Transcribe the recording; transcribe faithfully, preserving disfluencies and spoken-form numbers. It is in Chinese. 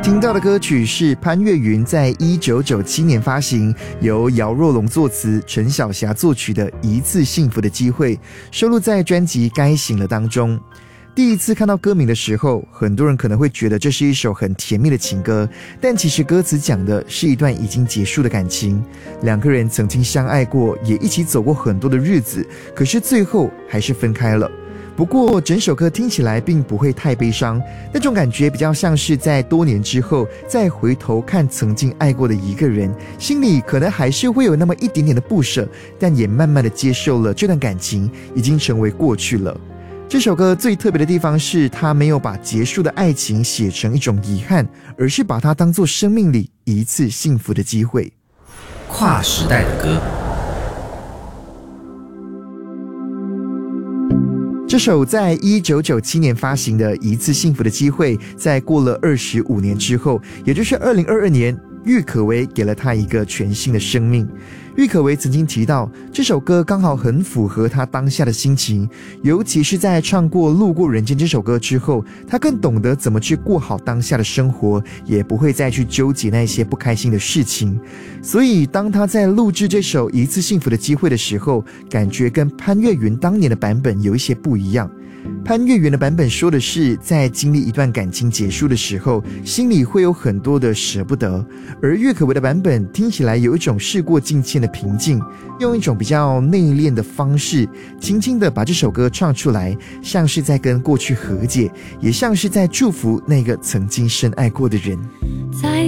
听到的歌曲是潘越云在一九九七年发行，由姚若龙作词、陈小霞作曲的《一次幸福的机会》，收录在专辑《该醒了》当中。第一次看到歌名的时候，很多人可能会觉得这是一首很甜蜜的情歌，但其实歌词讲的是一段已经结束的感情。两个人曾经相爱过，也一起走过很多的日子，可是最后还是分开了。不过整首歌听起来并不会太悲伤，那种感觉比较像是在多年之后再回头看曾经爱过的一个人，心里可能还是会有那么一点点的不舍，但也慢慢的接受了这段感情已经成为过去了。这首歌最特别的地方是，它没有把结束的爱情写成一种遗憾，而是把它当作生命里一次幸福的机会。 跨时代的歌， 这首在一九九七年发行的《一次幸福的机会》，在过了二十五年之后，也就是二零二二年，郁可唯给了他一个全新的生命。郁可唯曾经提到，这首歌刚好很符合他当下的心情，尤其是在唱过《路过人间》这首歌之后，他更懂得怎么去过好当下的生活，也不会再去纠结那些不开心的事情。所以当他在录制这首《一次幸福的机会》的时候，感觉跟潘越云当年的版本有一些不一样。潘越云的版本说的是，在经历一段感情结束的时候，心里会有很多的舍不得，而郁可唯的版本听起来有一种事过境迁的平静，用一种比较内敛的方式，轻轻地把这首歌唱出来，像是在跟过去和解，也像是在祝福那个曾经深爱过的人。 在